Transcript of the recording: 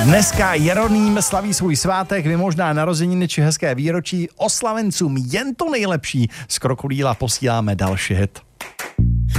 Dneska Jeroným slaví svůj svátek, vy možná narozeniny či hezké výročí. Oslavencům jen to nejlepší. Z Krokodýla posíláme další hit.